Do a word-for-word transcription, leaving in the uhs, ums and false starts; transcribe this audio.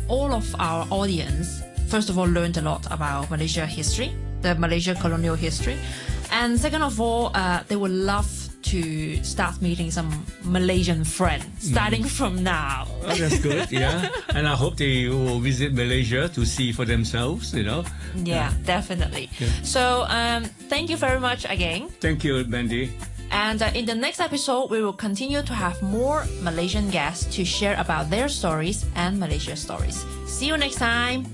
all of our audience, first of all, learned a lot about Malaysia history, the Malaysia colonial history. And second of all, uh, they would love to start meeting some Malaysian friends, starting mm. from now. Oh, that's good, yeah. And I hope they will visit Malaysia to see for themselves, you know. Yeah, yeah. definitely. Yeah. So um, thank you very much again. Thank you, Mandy. And uh, in the next episode, we will continue to have more Malaysian guests to share about their stories and Malaysia stories. See you next time.